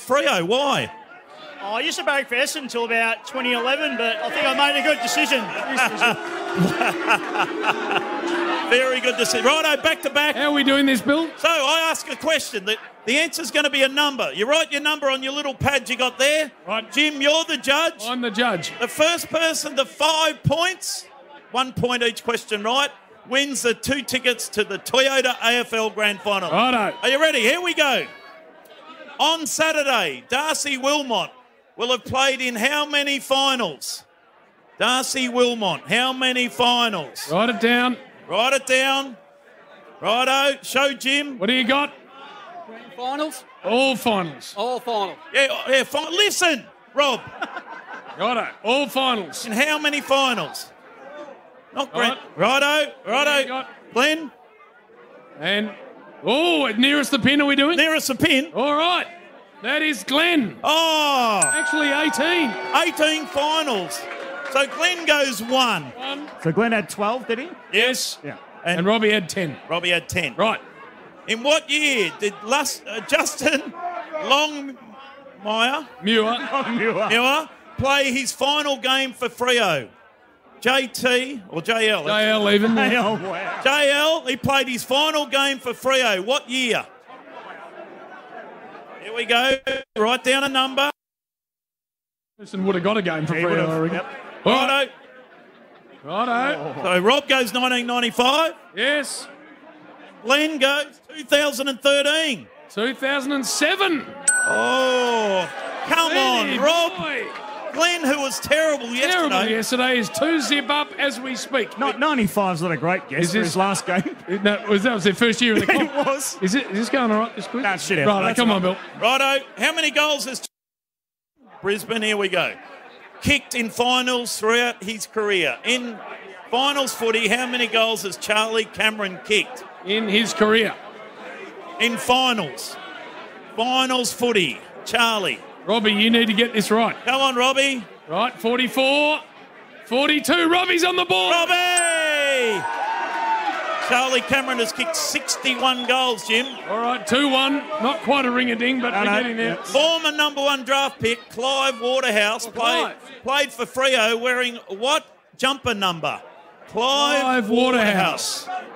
Freo. Why? Oh, I used to barrack for Essendon until about 2011, but I think I made a good decision. Very good decision. Righto, back to back. How are we doing this, Bill? So I ask a question. The answer's going to be a number. You write your number on your little pad you got there. Right. Jim, you're the judge. I'm the judge. The first person to 5 points, 1 point each question right, wins the 2 tickets to the Toyota AFL Grand Final. Righto. Are you ready? Here we go. On Saturday, Darcy Wilmot will have played in how many finals? Darcy Wilmot, how many finals? Write it down. Write it down. Righto. Show Jim. What do you got? Finals? All finals. All finals. Yeah, fine. Listen, Rob. Righto. All finals. And how many finals? Not Brent. Right. Righto. What do you got? Glenn. And, nearest the pin are we doing? Nearest the pin. All right. That is Glenn. Oh. Actually, 18. 18 finals. So Glenn goes 1. So Glenn had 12, did he? Yes. Yeah. And Robbie had 10. Robbie had 10. Right. In what year did Justin Longmire Muir. play his final game for Freo? JT or JL? JL even. Oh, wow. JL, he played his final game for Freo. What year? Here we go. Write down a number. Person would have got a game for He Freo, would've, I reckon. yep. All right. Righto. So Rob goes 1995. Yes. Glenn goes 2013. 2007. Oh, come Benny on, Rob. boy. Glenn, who was terrible yesterday. Terrible yesterday is 2-zip up as we speak. Not 95's not a great guess Is for this- his last game. That was their first year in the comp. It was. Is this going all right this quick? Nah, shit out. Right, That's come all on, Bill. Righto. How many goals has Brisbane? Here we go. Kicked in finals throughout his career. In finals footy, how many goals has Charlie Cameron kicked? In his career. In finals. Finals footy. Charlie. Robbie, you need to get this right. Come on, Robbie. Right, 44. 42. Robbie's on the board. Robbie! Charlie Cameron has kicked 61 goals, Jim. All right, 2-1. Not quite a ring-a-ding, but we're getting there. Former number 1 draft pick, Clive Waterhouse, played for Freo wearing what jumper number? Clive Waterhouse.